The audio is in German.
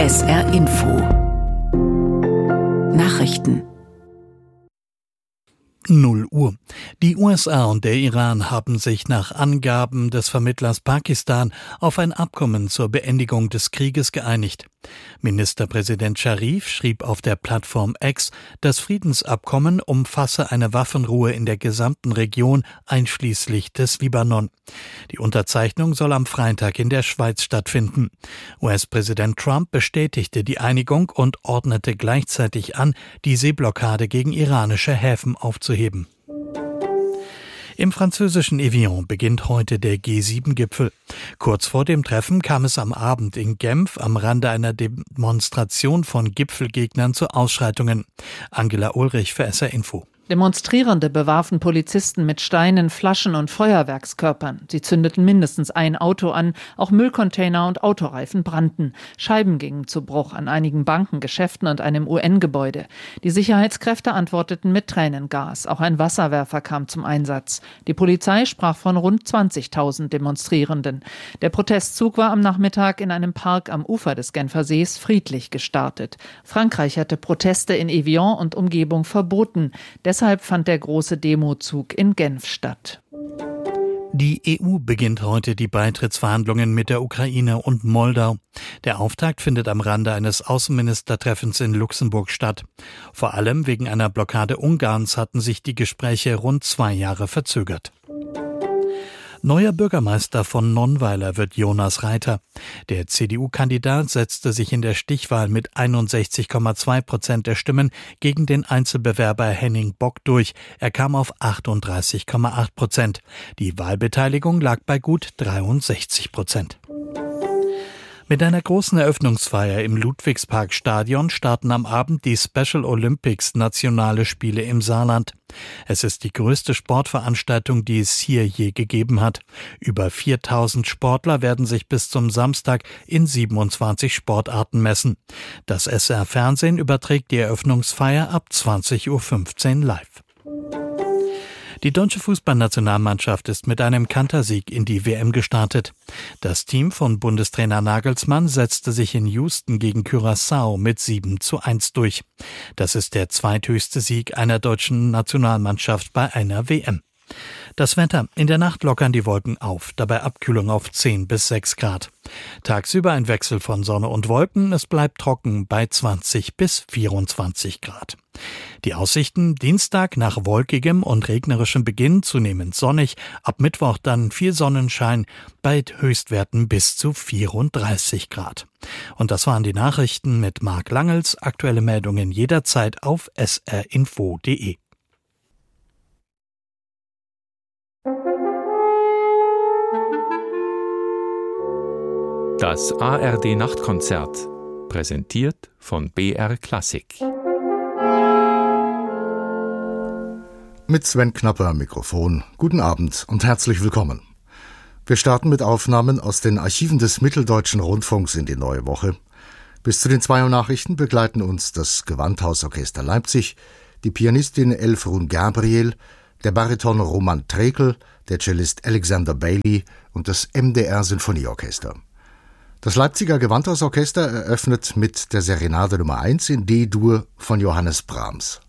SR Info Nachrichten 0 Uhr. Die USA und der Iran haben sich nach Angaben des Vermittlers Pakistan auf ein Abkommen zur Beendigung des Krieges geeinigt. Ministerpräsident Scharif schrieb auf der Plattform X, das Friedensabkommen umfasse eine Waffenruhe in der gesamten Region, einschließlich des Libanon. Die Unterzeichnung soll am Freitag in der Schweiz stattfinden. US-Präsident Trump bestätigte die Einigung und ordnete gleichzeitig an, die Seeblockade gegen iranische Häfen aufzuheben. Im französischen Evian beginnt heute der G7-Gipfel. Kurz vor dem Treffen kam es am Abend in Genf am Rande einer Demonstration von Gipfelgegnern zu Ausschreitungen. Angela Ulrich für SR Info. Demonstrierende bewarfen Polizisten mit Steinen, Flaschen und Feuerwerkskörpern. Sie zündeten mindestens ein Auto an, auch Müllcontainer und Autoreifen brannten. Scheiben gingen zu Bruch an einigen Banken, Geschäften und einem UN-Gebäude. Die Sicherheitskräfte antworteten mit Tränengas. Auch ein Wasserwerfer kam zum Einsatz. Die Polizei sprach von rund 20.000 Demonstrierenden. Der Protestzug war am Nachmittag in einem Park am Ufer des Genfer Sees friedlich gestartet. Frankreich hatte Proteste in Evian und Umgebung verboten. Deshalb fand der große Demozug in Genf statt. Die EU beginnt heute die Beitrittsverhandlungen mit der Ukraine und Moldau. Der Auftakt findet am Rande eines Außenministertreffens in Luxemburg statt. Vor allem wegen einer Blockade Ungarns hatten sich die Gespräche rund 2 Jahre verzögert. Neuer Bürgermeister von Nonnweiler wird Jonas Reiter. Der CDU-Kandidat setzte sich in der Stichwahl mit 61,2% der Stimmen gegen den Einzelbewerber Henning Bock durch. Er kam auf 38,8%. Die Wahlbeteiligung lag bei gut 63%. Mit einer großen Eröffnungsfeier im Ludwigsparkstadion starten am Abend die Special Olympics Nationale Spiele im Saarland. Es ist die größte Sportveranstaltung, die es hier je gegeben hat. Über 4.000 Sportler werden sich bis zum Samstag in 27 Sportarten messen. Das SR-Fernsehen überträgt die Eröffnungsfeier ab 20.15 Uhr live. Die deutsche Fußballnationalmannschaft ist mit einem Kantersieg in die WM gestartet. Das Team von Bundestrainer Nagelsmann setzte sich in Houston gegen Curaçao mit 7:1 durch. Das ist der zweithöchste Sieg einer deutschen Nationalmannschaft bei einer WM. Das Wetter. In der Nacht lockern die Wolken auf, dabei Abkühlung auf 10 bis 6 Grad. Tagsüber ein Wechsel von Sonne und Wolken, es bleibt trocken bei 20 bis 24 Grad. Die Aussichten: Dienstag nach wolkigem und regnerischem Beginn zunehmend sonnig, ab Mittwoch dann viel Sonnenschein bei Höchstwerten bis zu 34 Grad. Und das waren die Nachrichten mit Marc Langels. Aktuelle Meldungen jederzeit auf srinfo.de. Das ARD-Nachtkonzert, präsentiert von BR Klassik. Mit Sven Knapper am Mikrofon. Guten Abend und herzlich willkommen. Wir starten mit Aufnahmen aus den Archiven des Mitteldeutschen Rundfunks in die neue Woche. Bis zu den 2 Uhr Nachrichten begleiten uns das Gewandhausorchester Leipzig, die Pianistin Elfrun Gabriel, der Bariton Roman Trekel, der Cellist Alexander Bailey und das MDR Sinfonieorchester. Das Leipziger Gewandhausorchester eröffnet mit der Serenade Nummer 1 in D-Dur von Johannes Brahms.